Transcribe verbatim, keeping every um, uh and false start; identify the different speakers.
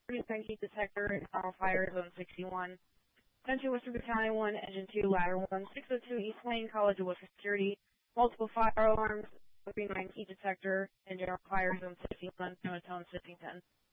Speaker 1: thirty-nine heat detector in Carl Fire Zone sixty-one. ten two Western Battalion one, Engine two, Ladder one, six oh two East Lane, College of Western Security, multiple fire alarms, thirty-nine heat detector in General Fire Zone sixty-one, Semitone fifteen ten.